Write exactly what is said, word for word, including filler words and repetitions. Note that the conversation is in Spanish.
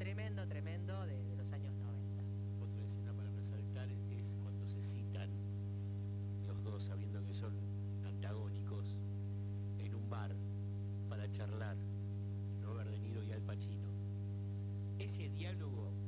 tremendo, tremendo de, de los años noventa. Otra escena para resaltar es cuando se citan los dos, sabiendo que son antagónicos, en un bar para charlar, Robert De Niro y Al Pacino. Ese diálogo